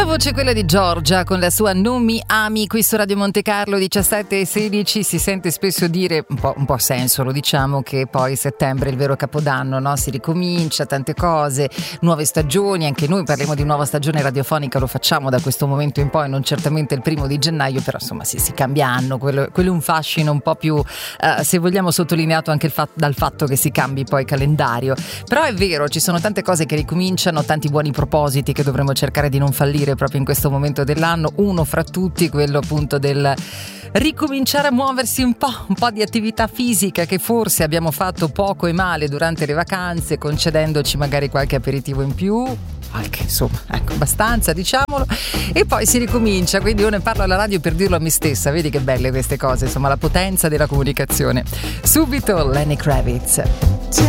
La voce è quella di Giorgia con la sua Non mi ami qui su Radio Monte Carlo 17:16. Si sente spesso dire, un po' senso, lo diciamo, che poi settembre è il vero capodanno, no? Si ricomincia, tante cose, nuove stagioni, anche noi parliamo di nuova stagione radiofonica, lo facciamo da questo momento in poi, non certamente il 1 gennaio, però insomma si cambia anno, quello è un fascino un po' più, se vogliamo, sottolineato anche dal fatto che si cambi poi calendario. Però è vero, ci sono tante cose che ricominciano, tanti buoni propositi che dovremmo cercare di non fallire proprio in questo momento dell'anno, uno fra tutti quello appunto del ricominciare a muoversi un po' di attività fisica che forse abbiamo fatto poco e male durante le vacanze, concedendoci magari qualche aperitivo in più, insomma, ecco, abbastanza, diciamolo, e poi si ricomincia. Quindi io ne parlo alla radio per dirlo a me stessa, vedi che belle queste cose, insomma, la potenza della comunicazione. Subito Lenny Kravitz.